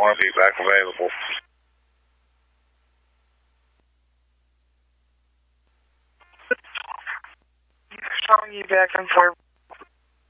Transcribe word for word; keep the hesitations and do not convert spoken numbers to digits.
want to be back available. Calling you back on four.